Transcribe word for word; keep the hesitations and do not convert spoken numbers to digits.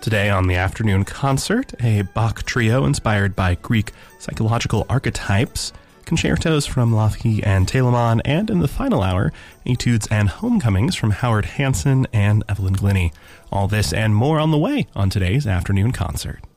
Today on the afternoon concert, a Bach trio inspired by Greek psychological archetypes, concertos from Lafay and Telemann, and in the final hour, etudes and homecomings from Howard Hanson and Evelyn Glennie. All this and more on the way on today's afternoon concert.